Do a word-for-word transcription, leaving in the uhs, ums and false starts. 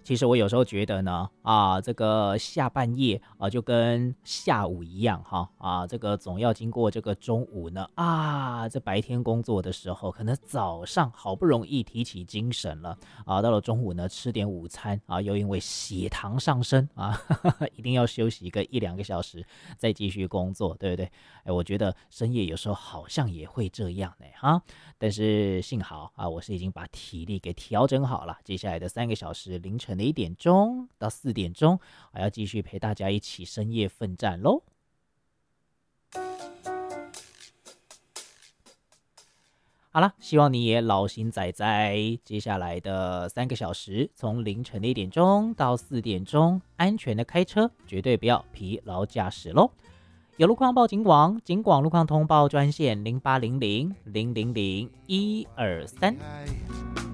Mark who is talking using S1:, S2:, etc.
S1: 其实我有时候觉得呢，啊，这个下半夜啊，就跟下午一样哈，啊，这个总要经过这个中午呢，啊，这白天工作的时候，可能早上好不容易提起精神了，啊，到了中午呢，吃点午餐啊，又因为血糖上升啊，一定要休息一个一两个小时，再继续工作，对不对？哎，我觉得深夜有时候好像也会这样呢，哈。但是幸好啊，我是已经把体力给调整好了。接下来的三个小时，凌晨的一点钟到四点钟，还要继续陪大家一起深夜奋战喽。好了，希望你也劳心仔仔，接下来的三个小时，从凌晨的一点钟到四点钟，安全的开车，绝对不要疲劳驾驶喽。有路况报警广，警广路况通报专线零八零零零零零一二三。